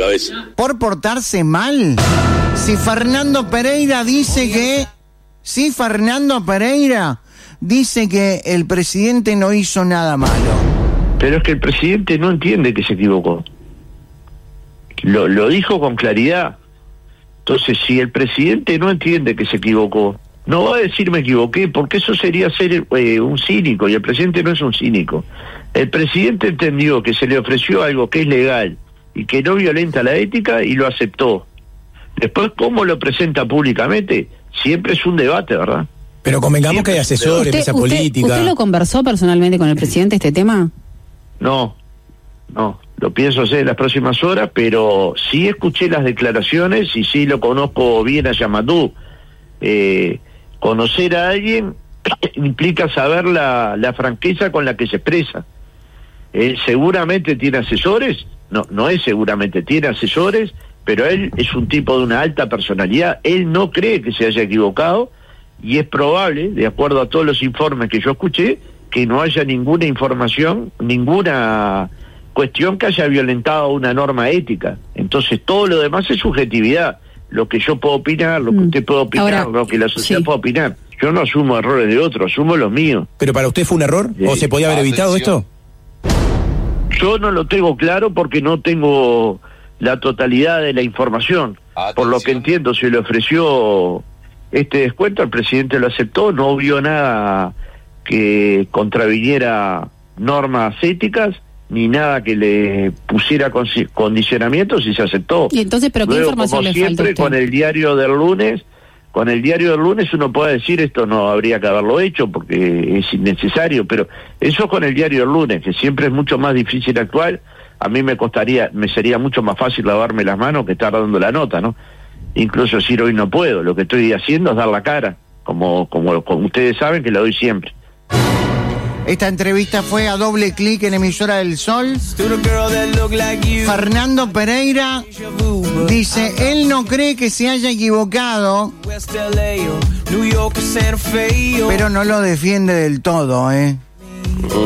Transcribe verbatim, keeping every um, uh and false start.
cabeza. ¿Por portarse mal? Si Fernando Pereira dice que... Si Fernando Pereira dice que el presidente no hizo nada malo. Pero es que el presidente no entiende que se equivocó. Lo, lo dijo con claridad. Entonces, si el presidente no entiende que se equivocó, no va a decir me equivoqué, porque eso sería ser eh, un cínico, y el presidente no es un cínico. El presidente entendió que se le ofreció algo que es legal y que no violenta la ética y lo aceptó. Después, ¿cómo lo presenta públicamente? Siempre es un debate, ¿verdad? Pero convengamos Siempre que hay asesores, mesa usted, política. ¿Usted lo conversó personalmente con el presidente este tema? No, no, lo pienso hacer en las próximas horas, pero sí escuché las declaraciones y sí lo conozco bien a Yamatú. Eh, conocer a alguien implica saber la, la franqueza con la que se expresa. Él seguramente tiene asesores, no, no es seguramente, tiene asesores, pero él es un tipo de una alta personalidad, él no cree que se haya equivocado y es probable, de acuerdo a todos los informes que yo escuché, que no haya ninguna información, ninguna cuestión que haya violentado una norma ética. Entonces todo lo demás es subjetividad. Lo que yo puedo opinar, lo que usted puede opinar, Ahora, lo que la sociedad sí. puede opinar. Yo no asumo errores de otros, asumo los míos. ¿Pero para usted fue un error? Sí. ¿O se podía haber evitado esto? Yo no lo tengo claro porque no tengo la totalidad de la información. Atención. Por lo que entiendo, se le ofreció este descuento, el presidente lo aceptó, no vio nada que contraviniera normas éticas, ni nada que le pusiera consi- condicionamientos y se aceptó. Y entonces, ¿pero qué Luego, información como le siempre, falta a usted? con el diario del lunes, con el diario del lunes uno puede decir esto no habría que haberlo hecho porque es innecesario, pero eso con el diario del lunes, que siempre es mucho más difícil actuar. A mí me costaría, me sería mucho más fácil lavarme las manos que estar dando la nota, ¿no? Incluso decir hoy no puedo, lo que estoy haciendo es dar la cara, como, como, como ustedes saben que la doy siempre. Esta entrevista fue a doble clic en Emisora del Sol. Fernando Pereira dice, él no cree que se haya equivocado, pero no lo defiende del todo, ¿eh?